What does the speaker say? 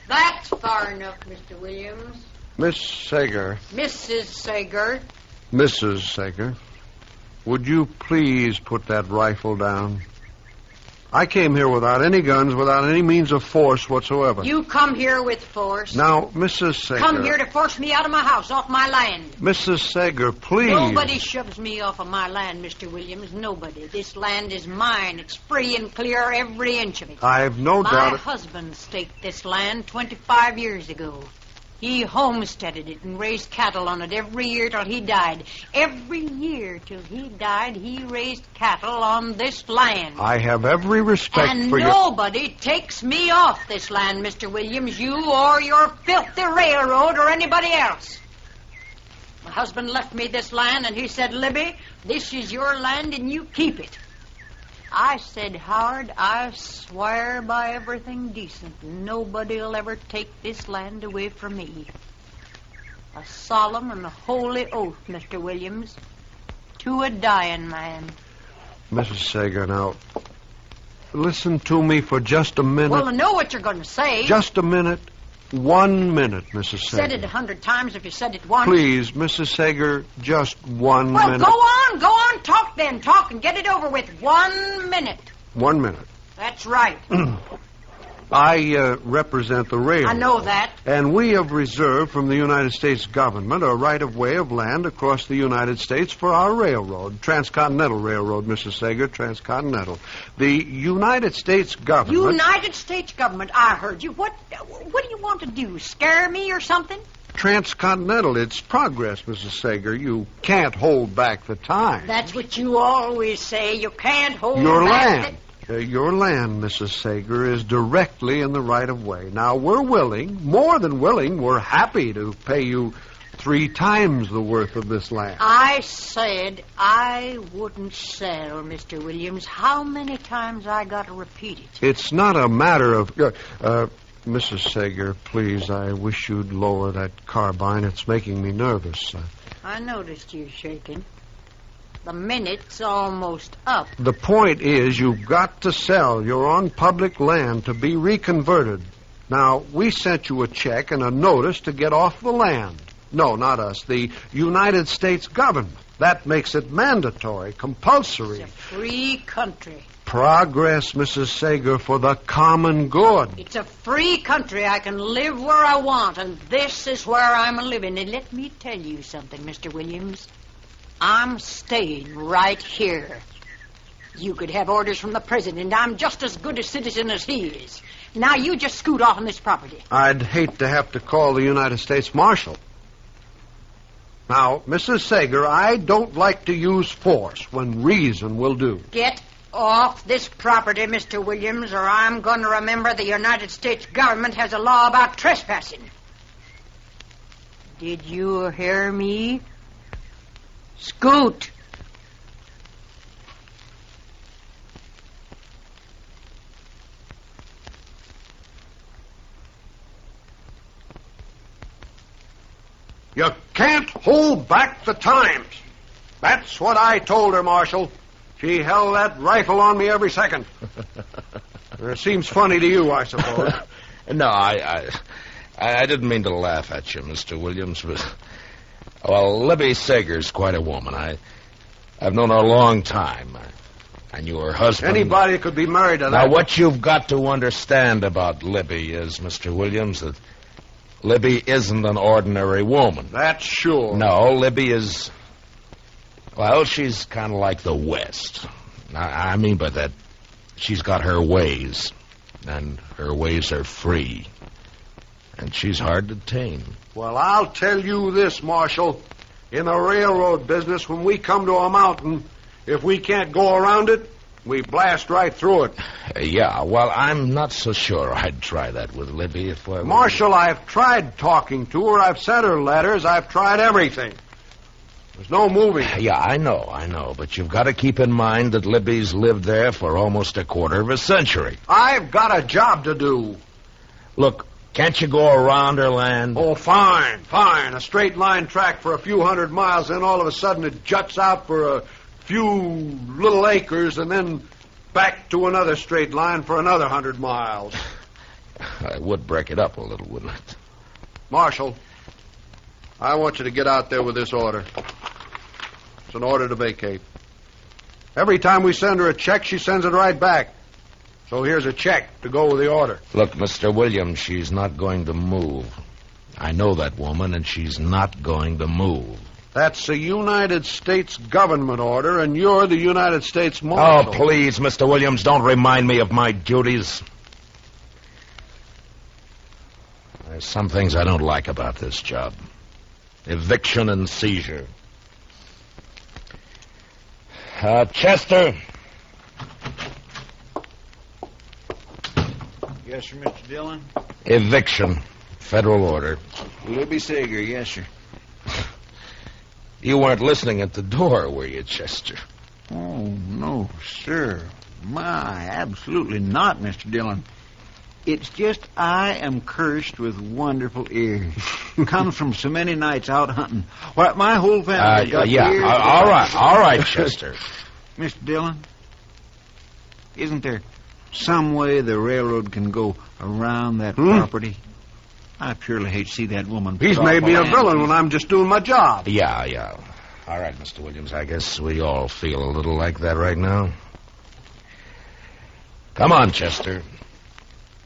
That's far enough, Mr. Williams. Miss Sager. Mrs. Sager. Mrs. Sager. Would you please put that rifle down? I came here without any guns, without any means of force whatsoever. You come here with force. Now, Mrs. Sager... Come here to force me out of my house, off my land. Mrs. Sager, please... Nobody shoves me off of my land, Mr. Williams. Nobody. This land is mine. It's free and clear, every inch of it. I've no doubt... My husband staked this land 25 years ago. He homesteaded it and raised cattle on it every year till he died. Every year till he died, he raised cattle on this land. I have every respect for you. And nobody takes me off this land, Mr. Williams, you or your filthy railroad or anybody else. My husband left me this land, and he said, Libby, this is your land and you keep it. I said, Howard, I swear by everything decent, nobody'll ever take this land away from me. A solemn and a holy oath, Mr. Williams, to a dying man. Mrs. Sager, now, listen to me for just a minute. Well, I know what you're going to say. Just a minute. 1 minute, Mrs. Sager. Said it 100 times if you said it once. Please, Mrs. Sager, just 1 minute. Well, go on, talk then. Talk and get it over with. 1 minute. 1 minute. That's right. I represent the railroad. I know that. And we have reserved from the United States government a right-of-way of land across the United States for our railroad, Transcontinental Railroad, Mrs. Sager, Transcontinental. The United States government... United States government, I heard you. What do you want to do, scare me or something? Transcontinental, it's progress, Mrs. Sager. You can't hold back the time. That's what you always say. You can't hold Your back land. Your land, Mrs. Sager, is directly in the right-of-way. Now, we're willing, more than willing, we're happy to pay you 3 times the worth of this land. I said I wouldn't sell, Mr. Williams. How many times I got to repeat it? It's not a matter of... Mrs. Sager, please, I wish you'd lower that carbine. It's making me nervous. I noticed you shaking. The minute's almost up. The point is, you've got to sell. You're on public land to be reconverted. Now, we sent you a check and a notice to get off the land. No, not us. The United States government. That makes it mandatory, compulsory. It's a free country. Progress, Mrs. Sager, for the common good. It's a free country. I can live where I want, and this is where I'm living. And let me tell you something, Mr. Williams. I'm staying right here. You could have orders from the president. I'm just as good a citizen as he is. Now you just scoot off on this property. I'd hate to have to call the United States Marshal. Now, Mrs. Sager, I don't like to use force when reason will do. Get off this property, Mr. Williams, or I'm going to remember the United States government has a law about trespassing. Did you hear me? Scoot. You can't hold back the times. That's what I told her, Marshal. She held that rifle on me every second. It seems funny to you, I suppose. No, I didn't mean to laugh at you, Mr. Williams, but... Well, Libby Sager's quite a woman. I've known her a long time. I knew her husband. Anybody could be married to that. Now, what you've got to understand about Libby is, Mr. Williams, that Libby isn't an ordinary woman. That's sure. No, Libby is... Well, she's kind of like the West. I mean by that, she's got her ways, and her ways are free. And she's hard to tame. Well, I'll tell you this, Marshal. In the railroad business, when we come to a mountain, if we can't go around it, we blast right through it. Yeah, well, I'm not so sure I'd try that with Libby if I were... Marshal, I've tried talking to her. I've sent her letters. I've tried everything. There's no moving. Yeah, I know. But you've got to keep in mind that Libby's lived there for almost a quarter of a century. I've got a job to do. Look, can't you go around her land? Oh, fine. A straight line track for a few 100 miles, then all of a sudden it juts out for a few little acres, and then back to another straight line for another 100 miles. I would break it up a little, wouldn't it? Marshal, I want you to get out there with this order. It's an order to vacate. Every time we send her a check, she sends it right back. So here's a check to go with the order. Look, Mr. Williams, she's not going to move. I know that woman, and she's not going to move. That's a United States government order, and you're the United States Marshal. Oh, please, Mr. Williams, don't remind me of my duties. There's some things I don't like about this job. Eviction and seizure. Chester. Yes, sir, Mr. Dillon. Eviction. Federal order. Libby Sager, yes, sir. You weren't listening at the door, were you, Chester? Oh, no, sir. My, absolutely not, Mr. Dillon. It's just I am cursed with wonderful ears. Comes from so many nights out hunting. Why, my whole family got ears. All right, Chester. Mr. Dillon, isn't there some way the railroad can go around that property? I purely hate to see that woman. He's made me a villain when I'm just doing my job. Yeah. All right, Mr. Williams, I guess we all feel a little like that right now. Come on, Chester.